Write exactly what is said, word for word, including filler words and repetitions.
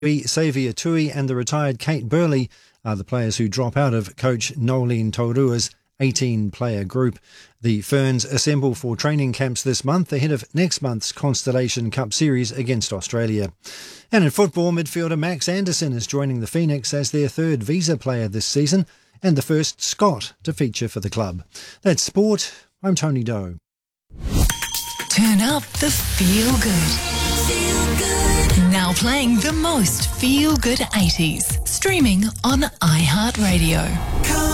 Xavier Tui and the retired Kate Burley are the players who drop out of coach Nolene Taurua's eighteen-player group. The Ferns assemble for training camps this month ahead of next month's Constellation Cup series against Australia. And in football, midfielder Max Anderson is joining the Phoenix as their third visa player this season and the first Scot to feature for the club. That's sport. I'm Tony Doe. Turn up the feel good. Feel good. Now playing the most feel good eighties. Streaming on iHeartRadio.